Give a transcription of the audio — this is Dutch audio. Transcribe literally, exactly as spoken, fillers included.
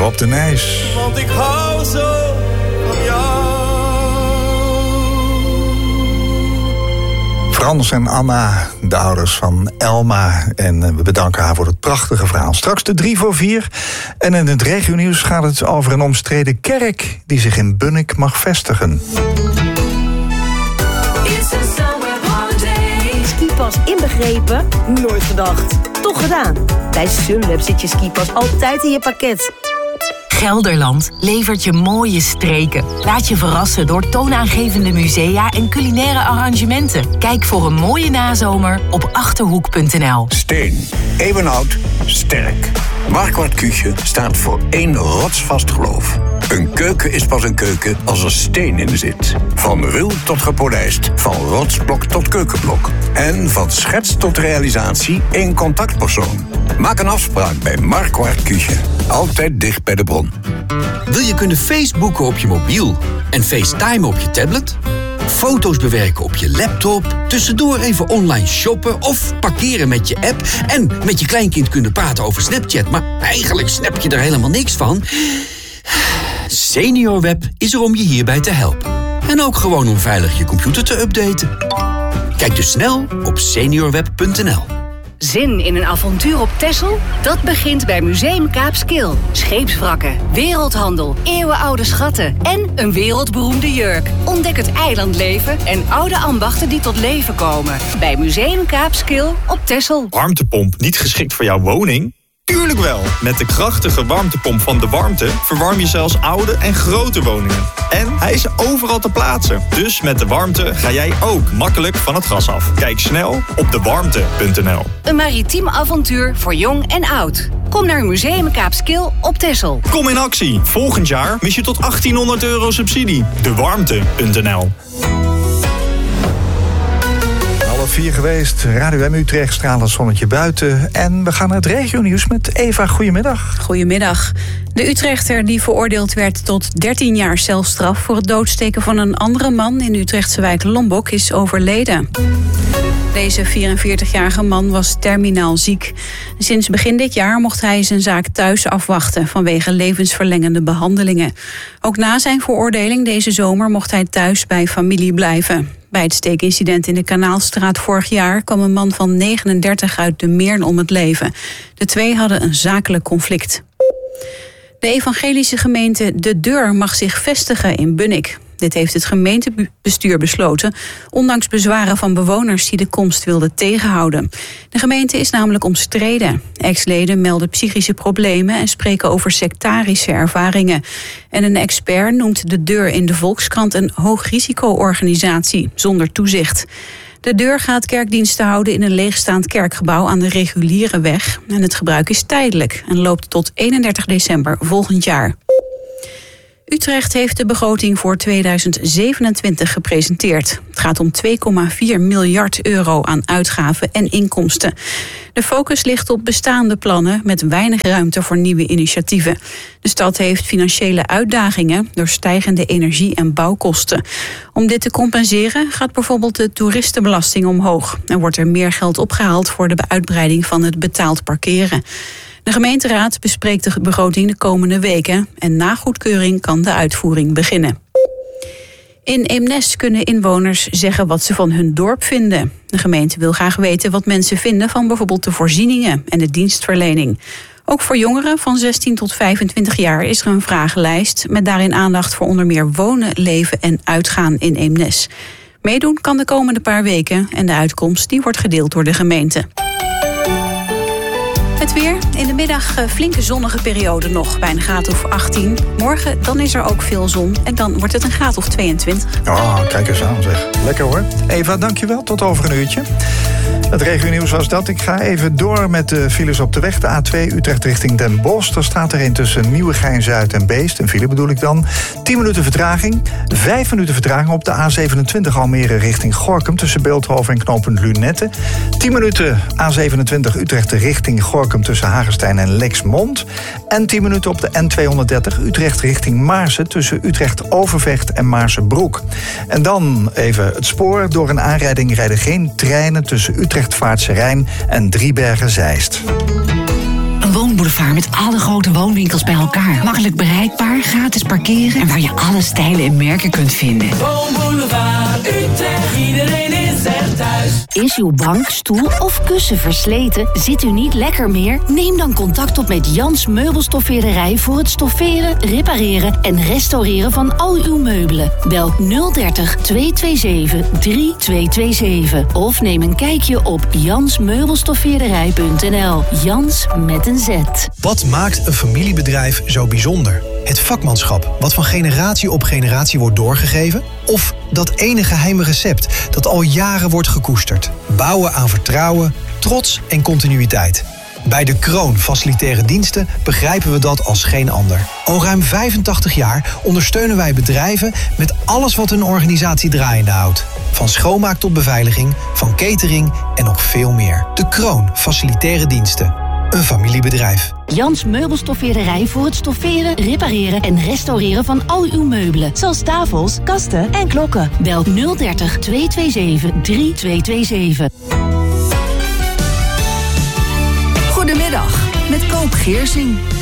Rob de Nijs. Want ik hou zo van jou. Frans en Anna, de ouders van Elma. En we bedanken haar voor het prachtige verhaal. Straks de drie voor vier. En in het regionieuws gaat het over een omstreden kerk die zich in Bunnik mag vestigen. Skipas inbegrepen? Nooit gedacht. Toch gedaan. Bij Sunweb zit je skipas altijd in je pakket. Gelderland levert je mooie streken. Laat je verrassen door toonaangevende musea en culinaire arrangementen. Kijk voor een mooie nazomer op achterhoek punt n l. Steen. Eeuwenoud. Sterk. Marquardt Küche staat voor één rotsvast geloof. Een keuken is pas een keuken als er steen in zit. Van ruw tot gepolijst. Van rotsblok tot keukenblok. En van schets tot realisatie één contactpersoon. Maak een afspraak bij Marquardt Küche. Altijd dicht bij de bron. Wil je kunnen Facebooken op je mobiel en FaceTime op je tablet? Foto's bewerken op je laptop, tussendoor even online shoppen of parkeren met je app en met je kleinkind kunnen praten over Snapchat, maar eigenlijk snap je er helemaal niks van? SeniorWeb is er om je hierbij te helpen. En ook gewoon om veilig je computer te updaten. Kijk dus snel op seniorweb punt n l. Zin in een avontuur op Texel? Dat begint bij Museum Kaapskil. Scheepswrakken, wereldhandel, eeuwenoude schatten en een wereldberoemde jurk. Ontdek het eilandleven en oude ambachten die tot leven komen. Bij Museum Kaapskil op Texel. Warmtepomp niet geschikt voor jouw woning? Tuurlijk wel! Met de krachtige warmtepomp van De Warmte verwarm je zelfs oude en grote woningen. En hij is overal te plaatsen. Dus met De Warmte ga jij ook makkelijk van het gas af. Kijk snel op de warmte punt n l. Een maritiem avontuur voor jong en oud. Kom naar Museum Kaapskil op Texel. Kom in actie. Volgend jaar mis je tot achttienhonderd euro subsidie. de warmte punt n l. Vier geweest, Radio M Utrecht, stralend zonnetje buiten. En we gaan naar het regionieuws met Eva. Goedemiddag. Goedemiddag. De Utrechter die veroordeeld werd tot dertien jaar celstraf voor het doodsteken van een andere man in de Utrechtse wijk Lombok is overleden. Deze vierenveertigjarige man was terminaal ziek. Sinds begin dit jaar mocht hij zijn zaak thuis afwachten vanwege levensverlengende behandelingen. Ook na zijn veroordeling deze zomer mocht hij thuis bij familie blijven. Bij het steekincident in de Kanaalstraat vorig jaar kwam een man van negenendertig uit De Meern om het leven. De twee hadden een zakelijk conflict. De evangelische gemeente De Deur mag zich vestigen in Bunnik. Dit heeft het gemeentebestuur besloten, ondanks bezwaren van bewoners die de komst wilden tegenhouden. De gemeente is namelijk omstreden. Ex-leden melden psychische problemen en spreken over sectarische ervaringen. En een expert noemt De Deur in de Volkskrant een hoogrisico-organisatie zonder toezicht. De Deur gaat kerkdiensten houden in een leegstaand kerkgebouw aan de reguliere weg. En het gebruik is tijdelijk en loopt tot eenendertig december volgend jaar. Utrecht heeft de begroting voor tweeduizend zevenentwintig gepresenteerd. Het gaat om twee komma vier miljard euro aan uitgaven en inkomsten. De focus ligt op bestaande plannen met weinig ruimte voor nieuwe initiatieven. De stad heeft financiële uitdagingen door stijgende energie- en bouwkosten. Om dit te compenseren gaat bijvoorbeeld de toeristenbelasting omhoog. En wordt er meer geld opgehaald voor de uitbreiding van het betaald parkeren. De gemeenteraad bespreekt de begroting de komende weken en na goedkeuring kan de uitvoering beginnen. In Eemnes kunnen inwoners zeggen wat ze van hun dorp vinden. De gemeente wil graag weten wat mensen vinden van bijvoorbeeld de voorzieningen en de dienstverlening. Ook voor jongeren van zestien tot vijfentwintig jaar is er een vragenlijst met daarin aandacht voor onder meer wonen, leven en uitgaan in Eemnes. Meedoen kan de komende paar weken en de uitkomst die wordt gedeeld door de gemeente. Het weer. In de middag flinke zonnige periode nog bij een graad of achttien. Morgen dan is er ook veel zon en dan wordt het een graad of tweeëntwintig. Oh, kijk eens aan zeg. Lekker hoor. Eva, dankjewel. Tot over een uurtje. Het regionieuws was dat. Ik ga even door met de files op de weg. De A twee Utrecht richting Den Bosch. Daar staat er een tussen Nieuwegein-Zuid en Beest. Een file bedoel ik dan. tien minuten vertraging. vijf minuten vertraging op de A zevenentwintig Almere richting Gorinchem. Tussen Beeldhoven en knooppunt Lunette. tien minuten A zevenentwintig Utrecht richting Gorinchem tussen Hagestein en Lexmond. En tien minuten op de N tweehonderddertig Utrecht richting Maarsen tussen Utrecht-Overvecht en Maarsebroek. En dan even het spoor. Door een aanrijding rijden geen treinen tussen Utrecht-Vaartse Rijn en Driebergen-Zeist. Een woonboulevard met alle grote woonwinkels bij elkaar. Makkelijk bereikbaar, gratis parkeren en waar je alle stijlen en merken kunt vinden. Woonboulevard Utrecht, iedereen is er thuis. Is uw bank, stoel of kussen versleten? Zit u niet lekker meer? Neem dan contact op met Jans Meubelstoffeerderij voor het stofferen, repareren en restaureren van al uw meubelen. Bel nul dertig tweehonderdzevenentwintig driehonderdzevenentwintig of neem een kijkje op jans meubelstoffeerderij punt n l. Jans met een Z. Wat maakt een familiebedrijf zo bijzonder? Het vakmanschap, wat van generatie op generatie wordt doorgegeven? Of dat ene geheime recept dat al jaren wordt gekoesterd? Bouwen aan vertrouwen, trots en continuïteit. Bij De Kroon Facilitaire Diensten begrijpen we dat als geen ander. Al ruim vijfentachtig jaar ondersteunen wij bedrijven met alles wat een organisatie draaiende houdt. Van schoonmaak tot beveiliging, van catering en nog veel meer. De Kroon Facilitaire Diensten. Een familiebedrijf. Jans Meubelstoffeerderij voor het stofferen, repareren en restaureren van al uw meubelen. Zoals tafels, kasten en klokken. Bel nul dertig tweehonderdzevenentwintig driehonderdzevenentwintig. Goedemiddag, met Koop Geersing.